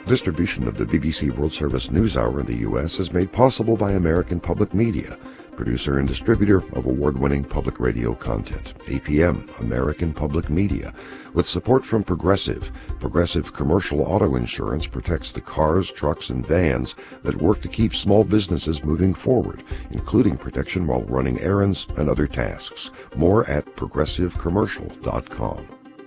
Distribution of the BBC World Service News Hour in the U.S. is made possible by American Public Media, producer and distributor of award-winning public radio content. APM, American Public Media, with support from Progressive. Progressive Commercial Auto Insurance protects the cars, trucks, and vans that work to keep small businesses moving forward, including protection while running errands and other tasks. More at progressivecommercial.com.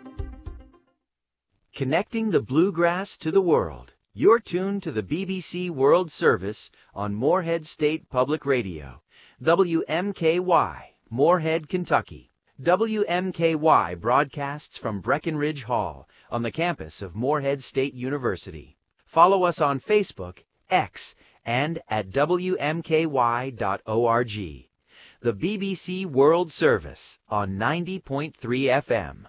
Connecting the bluegrass to the world. You're tuned to the BBC World Service on Moorhead State Public Radio. WMKY, Moorhead, Kentucky. WMKY broadcasts from Breckenridge Hall on the campus of Moorhead State University. Follow us on Facebook, X, and at WMKY.org. The BBC World Service on 90.3 FM.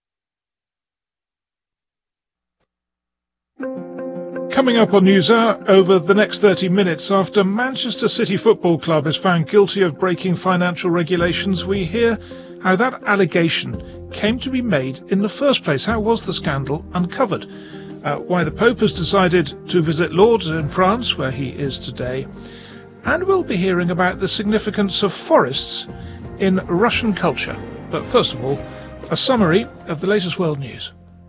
Coming up on NewsHour over the next 30 minutes, after Manchester City Football Club is found guilty of breaking financial regulations, we hear how that allegation came to be made in the first place. How was the scandal uncovered? Why the Pope has decided to visit Lourdes in France, where he is today. And we'll be hearing about the significance of forests in Russian culture. But first of all, a summary of the latest world news.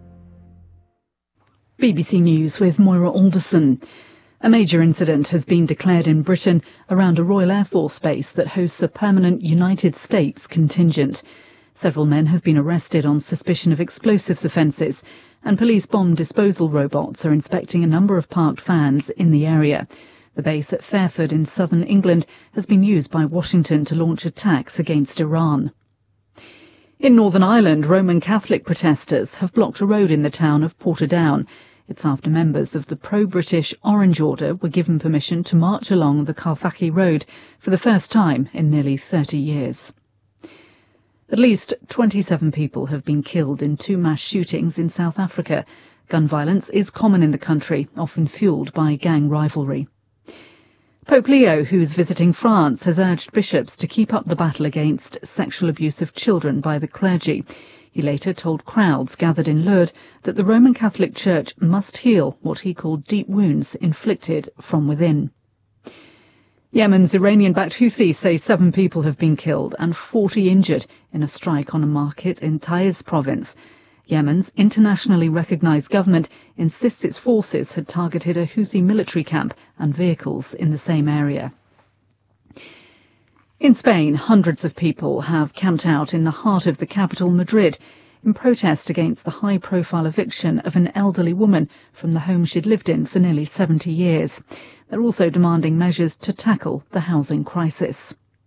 BBC News with Moira Alderson. A major incident has been declared in Britain around a Royal Air Force base that hosts a permanent United States contingent. Several men have been arrested on suspicion of explosives offences, and police bomb disposal robots are inspecting a number of parked vans in the area. The base at Fairford in southern England has been used by Washington to launch attacks against Iran. In Northern Ireland, Roman Catholic protesters have blocked a road in the town of Portadown. It's after members of the pro-British Orange Order were given permission to march along the Carfacci Road for the first time in nearly 30 years. At least 27 people have been killed in two mass shootings in South Africa. Gun violence is common in the country, often fuelled by gang rivalry. Pope Leo, who's visiting France, has urged bishops to keep up the battle against sexual abuse of children by the clergy. He later told crowds gathered in Lourdes that the Roman Catholic Church must heal what he called deep wounds inflicted from within. Yemen's Iranian-backed Houthis say 7 people have been killed and 40 injured in a strike on a market in Taiz province. Yemen's internationally recognized government insists its forces had targeted a Houthi military camp and vehicles in the same area. In Spain, hundreds of people have camped out in the heart of the capital, Madrid, in protest against the high-profile eviction of an elderly woman from the home she'd lived in for nearly 70 years. They're also demanding measures to tackle the housing crisis.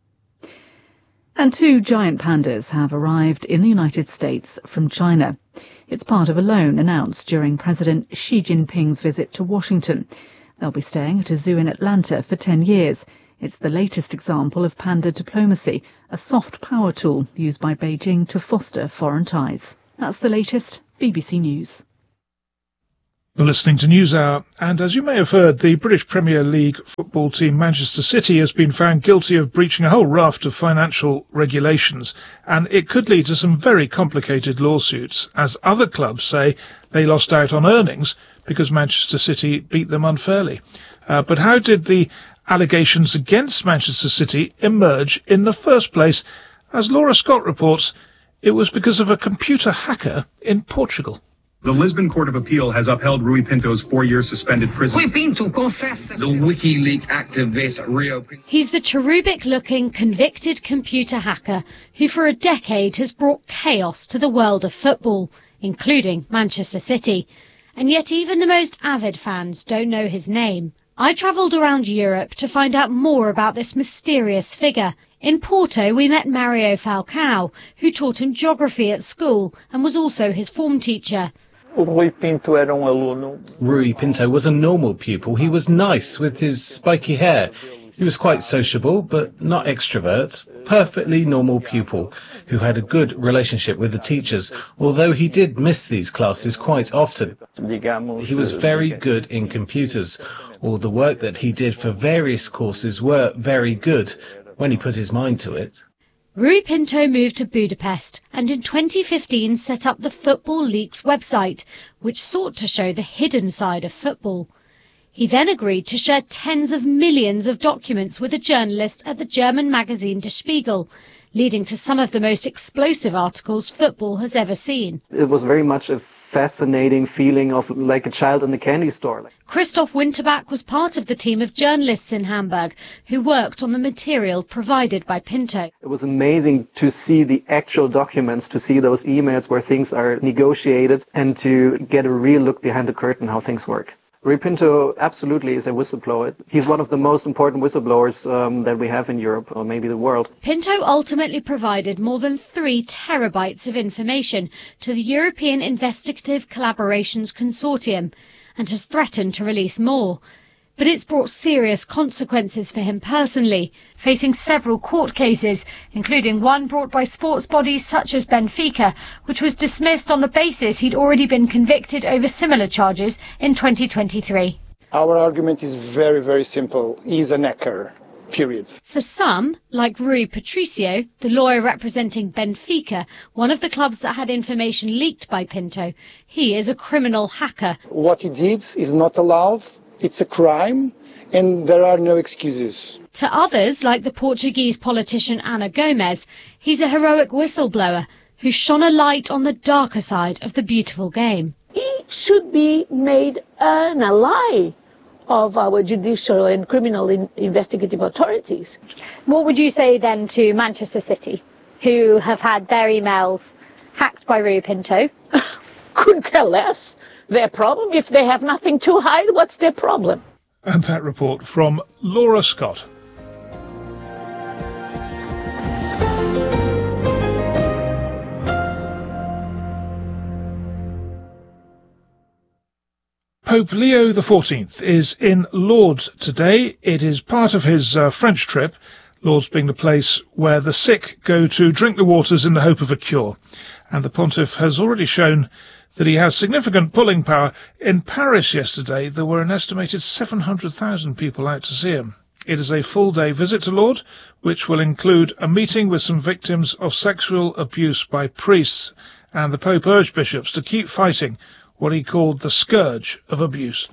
And 2 giant pandas have arrived in the United States from China. It's part of a loan announced during President Xi Jinping's visit to Washington. They'll be staying at a zoo in Atlanta for 10 years. It's the latest example of panda diplomacy, a soft power tool used by Beijing to foster foreign ties. That's the latest BBC News. You're listening to NewsHour, and as you may have heard, the British Premier League football team Manchester City has been found guilty of breaching a whole raft of financial regulations, and it could lead to some very complicated lawsuits, as other clubs say they lost out on earnings because Manchester City beat them unfairly. But how did the allegations against Manchester City emerge in the first place? As Laura Scott reports, it was because of a computer hacker in Portugal. The Lisbon Court of Appeal has upheld Rui Pinto's 4-year suspended prison. The WikiLeaks activist Rio Pinto. He's the cherubic-looking convicted computer hacker who for a decade has brought chaos to the world of football, including Manchester City. And yet even the most avid fans don't know his name. I travelled around Europe to find out more about this mysterious figure. In Porto, we met Mario Falcao, who taught him geography at school and was also his form teacher. Rui Pinto was a normal pupil. He was nice with his spiky hair. He was quite sociable, but not extrovert. Perfectly normal pupil who had a good relationship with the teachers, although he did miss these classes quite often. He was very good in computers. All the work that he did for various courses were very good when he put his mind to it. Rui Pinto moved to Budapest and in 2015 set up the Football Leaks website, which sought to show the hidden side of football. He then agreed to share tens of millions of documents with a journalist at the German magazine Der Spiegel, leading to some of the most explosive articles football has ever seen. It was very much a fascinating feeling of like a child in a candy store. Christoph Winterbach was part of the team of journalists in Hamburg who worked on the material provided by Pinto. It was amazing to see the actual documents, to see those emails where things are negotiated and to get a real look behind the curtain how things work. Rui Pinto absolutely is a whistleblower. He's one of the most important whistleblowers that we have in Europe, or maybe the world. Pinto ultimately provided more than 3 terabytes of information to the European Investigative Collaborations Consortium and has threatened to release more. But it's brought serious consequences for him personally, facing several court cases, including one brought by sports bodies such as Benfica, which was dismissed on the basis he'd already been convicted over similar charges in 2023. Our argument is very, very simple. He's an hacker, period. For some, like Rui Patricio, the lawyer representing Benfica, one of the clubs that had information leaked by Pinto, he is a criminal hacker. What he did is not allowed. It's a crime, and there are no excuses. To others, like the Portuguese politician Ana Gomes, he's a heroic whistleblower who shone a light on the darker side of the beautiful game. He should be made an ally of our judicial and criminal investigative authorities. What would you say then to Manchester City, who have had their emails hacked by Rui Pinto? Couldn't care less. Their problem, if they have nothing to hide, what's their problem? And that report from Laura Scott. Pope Leo XIV is in Lourdes today. It is part of his French trip, Lourdes being the place where the sick go to drink the waters in the hope of a cure. And the pontiff has already shown that he has significant pulling power. In Paris yesterday, there were an estimated 700,000 people out to see him. It is a full-day visit to Lourdes, which will include a meeting with some victims of sexual abuse by priests, and the Pope urged bishops to keep fighting what he called the scourge of abuse.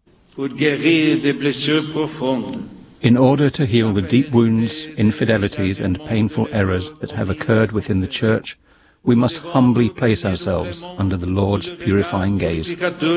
In order to heal the deep wounds, infidelities and painful errors that have occurred within the Church, we must humbly place ourselves under the Lord's purifying gaze.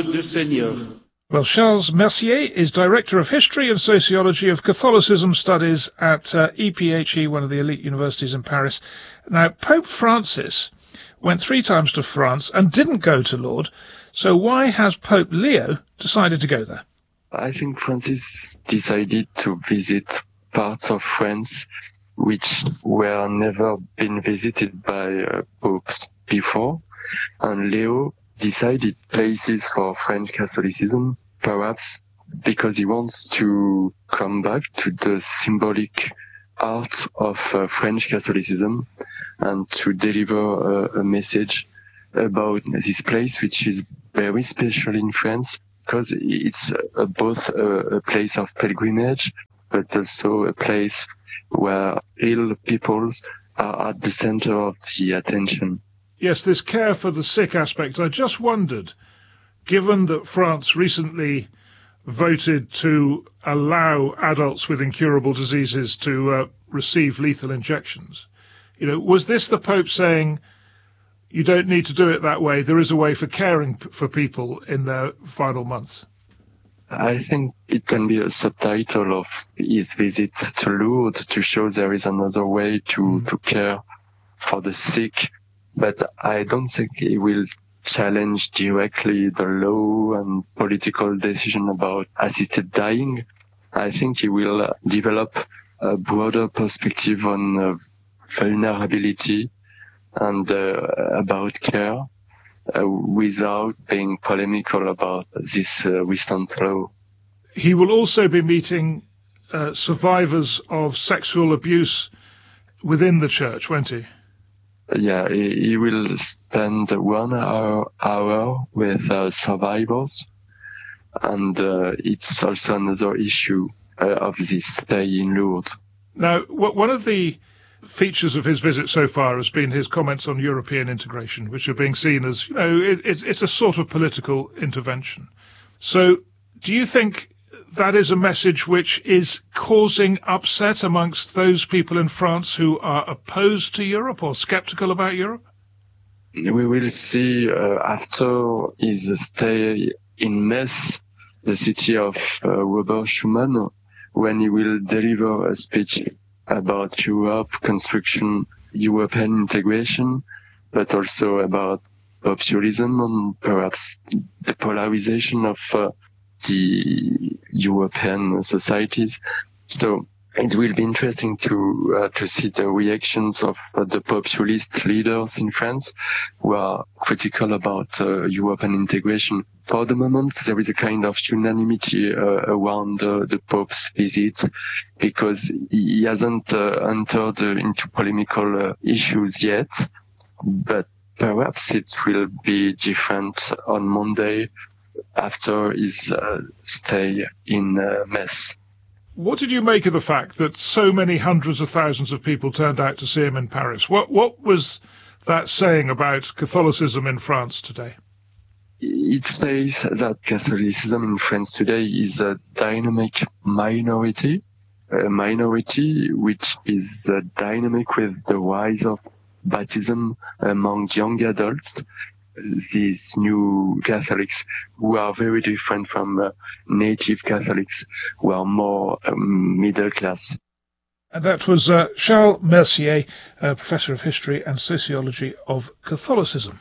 Well, Charles Mercier is Director of History and Sociology of Catholicism Studies at EPHE, one of the elite universities in Paris. Now, Pope Francis went 3 times to France and didn't go to Lourdes, so why has Pope Leo decided to go there? I think Francis decided to visit parts of France which were never been visited by popes before, and Leo decided places for French Catholicism, perhaps because he wants to come back to the symbolic art of French Catholicism and to deliver a message about this place, which is very special in France, because it's both a place of pilgrimage, but also a place where ill peoples are at the center of the attention. Yes, this care for the sick aspect. I just wondered, given that France recently voted to allow adults with incurable diseases to receive lethal injections, was this the Pope saying, you don't need to do it that way, there is a way for caring for people in their final months? I think it can be a subtitle of his visit to Lourdes to show there is another way to care for the sick, but I don't think he will challenge directly the law and political decision about assisted dying. I think he will develop a broader perspective on vulnerability and about care, without being polemical about this recent law. He will also be meeting survivors of sexual abuse within the Church, won't he? Yeah, he will spend 1 hour with survivors, and it's also another issue of this stay in Lourdes. Now, one of the features of his visit so far has been his comments on European integration, which are being seen as, it's a sort of political intervention. So do you think that is a message which is causing upset amongst those people in France who are opposed to Europe or sceptical about Europe? We will see after his stay in Metz, the city of Robert Schuman, when he will deliver a speech about Europe, construction, European integration, but also about populism and perhaps the polarization of the European societies. So it will be interesting to see the reactions of the populist leaders in France who are critical about European integration. For the moment, there is a kind of unanimity around the Pope's visit because he hasn't entered into polemical issues yet, but perhaps it will be different on Monday after his stay in Metz. What did you make of the fact that so many hundreds of thousands of people turned out to see him in Paris? What was that saying about Catholicism in France today? It says that Catholicism in France today is a dynamic minority, a minority which is dynamic with the rise of baptism among young adults, these new Catholics who are very different from native Catholics who are more middle class. And that was Charles Mercier, Professor of History and Sociology of Catholicism.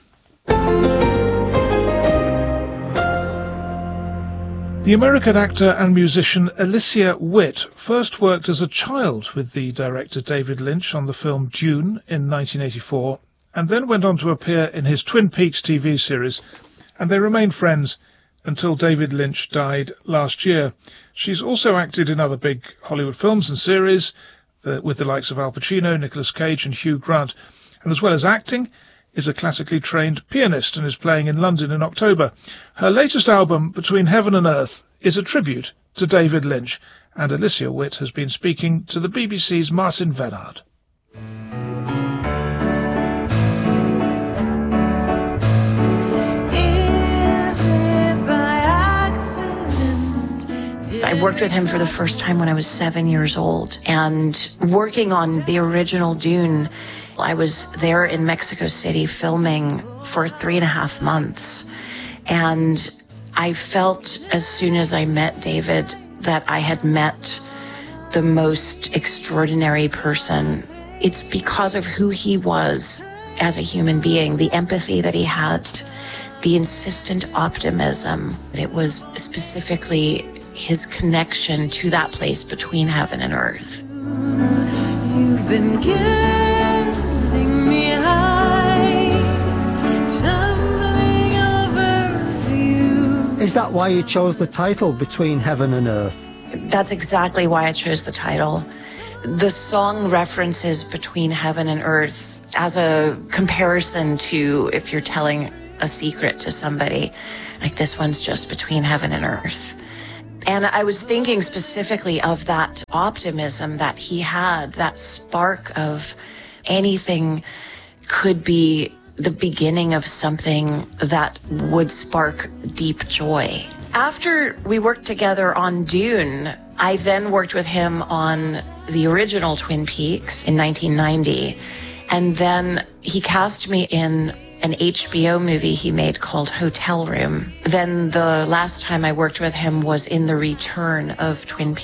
The American actor and musician Alicia Witt first worked as a child with the director David Lynch on the film Dune in 1984, and then went on to appear in his Twin Peaks TV series, and they remained friends until David Lynch died last year. She's also acted in other big Hollywood films and series with the likes of Al Pacino, Nicolas Cage and Hugh Grant, and as well as acting, is a classically trained pianist and is playing in London in October. Her latest album, Between Heaven and Earth, is a tribute to David Lynch, and Alicia Witt has been speaking to the BBC's Martin Vennard. I worked with him for the first time when I was 7 years old, and working on the original Dune, I was there in Mexico City filming for 3.5 months, and I felt as soon as I met David that I had met the most extraordinary person. It's because of who he was as a human being, the empathy that he had, the insistent optimism. It was specifically his connection to that place between heaven and earth. You've been getting me high, tumbling over you. Is that why you chose the title, Between Heaven and Earth? That's exactly why I chose the title. The song references between heaven and earth as a comparison to if you're telling a secret to somebody, like this one's just between heaven and earth. And I was thinking specifically of that optimism that he had, that spark of anything could be the beginning of something that would spark deep joy. After we worked together on Dune, I then worked with him on the original Twin Peaks in 1990. And then he cast me in an HBO movie he made called Hotel Room. Then the last time I worked with him was in the return of Twin Peaks.